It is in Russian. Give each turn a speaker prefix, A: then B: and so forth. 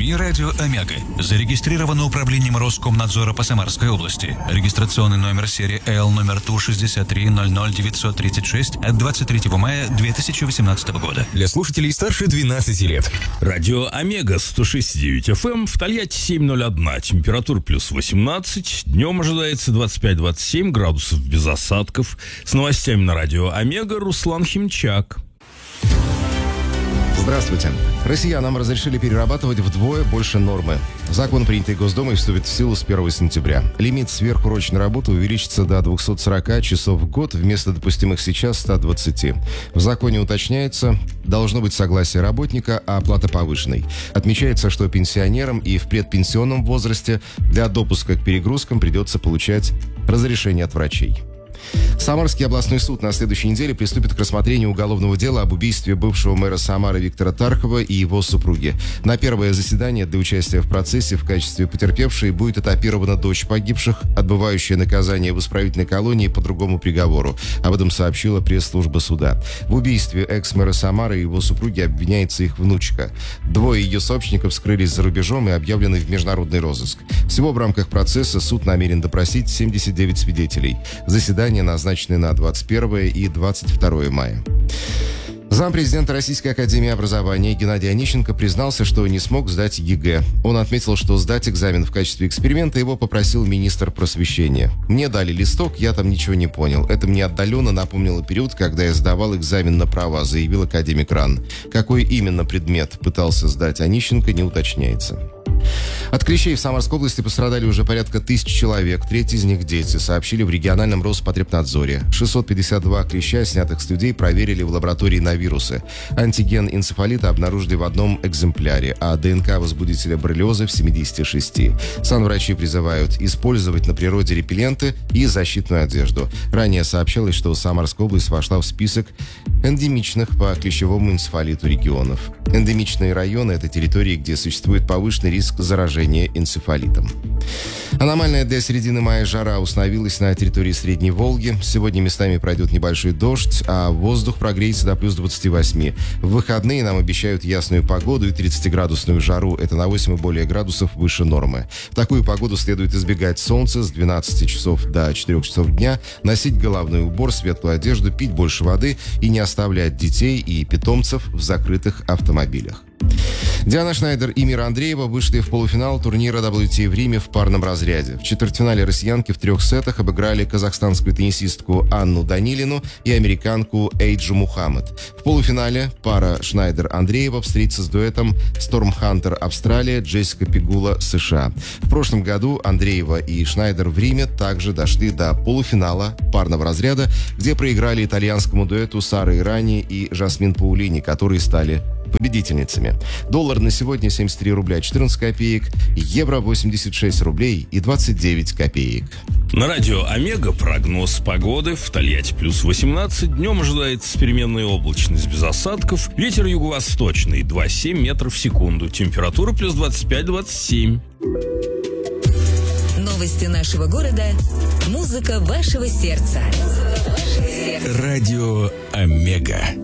A: СМИ «Радио Омега». Зарегистрировано управлением Роскомнадзора по Самарской области. Регистрационный номер серии L номер ТУ-6300936 от 23 мая 2018 года.
B: Для слушателей старше 12 лет.
C: Радио Омега 106.9 FM, в Тольятти 7:01, температура плюс 18, днем ожидается 25-27 градусов без осадков. С новостями на Радио Омега Руслан Химчак.
D: Здравствуйте. Россиянам разрешили перерабатывать вдвое больше нормы. Закон, принятый Госдумой, вступит в силу с 1 сентября. Лимит сверхурочной работы увеличится до 240 часов в год вместо допустимых сейчас 120. В законе уточняется, должно быть согласие работника, а оплата повышенной. Отмечается, что пенсионерам и в предпенсионном возрасте для допуска к перегрузкам придется получать разрешение от врачей. Самарский областной суд на следующей неделе приступит к рассмотрению уголовного дела об убийстве бывшего мэра Самары Виктора Тархова и его супруги. На первое заседание для участия в процессе в качестве потерпевшей будет этапирована дочь погибших, отбывающая наказание в исправительной колонии по другому приговору. Об этом сообщила пресс-служба суда. В убийстве экс-мэра Самары и его супруги обвиняется их внучка. Двое ее сообщников скрылись за рубежом и объявлены в международный розыск. Всего в рамках процесса суд намерен допросить 79 свидетелей. Заседание назначены на 21 и 22 мая. Зампрезидента Российской академии образования Геннадий Онищенко признался, что не смог сдать ЕГЭ. Он отметил, что сдать экзамен в качестве эксперимента его попросил министр просвещения. «Мне дали листок, я там ничего не понял. Это мне отдаленно напомнило период, когда я сдавал экзамен на права», заявил академик РАН. Какой именно предмет пытался сдать Онищенко, не уточняется. От клещей в Самарской области пострадали уже порядка 1000 человек, треть из них дети, сообщили в региональном Роспотребнадзоре. 652 клеща, снятых с людей, проверили в лаборатории на вирусы. Антиген энцефалита обнаружили в одном экземпляре, а ДНК возбудителя боррелиоза в 76. Санврачи призывают использовать на природе репелленты и защитную одежду. Ранее сообщалось, что Самарская область вошла в список эндемичных по клещевому энцефалиту регионов. Эндемичные районы – это территории, где существует повышенный риск заражения энцефалитом. Аномальная для середины мая жара установилась на территории Средней Волги. Сегодня местами пройдет небольшой дождь, а воздух прогреется до плюс 28. В выходные нам обещают ясную погоду и 30-градусную жару. Это на 8 и более градусов выше нормы. В такую погоду следует избегать солнца с 12 часов до 4 часов дня, носить головной убор, светлую одежду, пить больше воды и не оставлять детей и питомцев в закрытых автомобилях. Диана Шнайдер и Мира Андреева вышли в полуфинал турнира WTA в Риме в парном разряде. В четвертьфинале россиянки в 3 сетах обыграли казахстанскую теннисистку Анну Данилину и американку Эйджу Мухаммед. В полуфинале пара Шнайдер-Андреева встретится с дуэтом Сторм Хантер Австралия, Джессика Пегула США. В прошлом году Андреева и Шнайдер в Риме также дошли до полуфинала парного разряда, где проиграли итальянскому дуэту Сара Ирани и Жасмин Паулини, которые стали победительницами. Доллар на сегодня 73 рубля 14 копеек, евро 86 рублей и 29 копеек.
C: На радио Омега прогноз погоды. В Тольятти плюс 18, днем ожидается переменная облачность без осадков, ветер юго-восточный 2,7 метров в секунду, температура плюс 25-27.
E: Новости нашего города, музыка вашего сердца.
B: Радио Омега.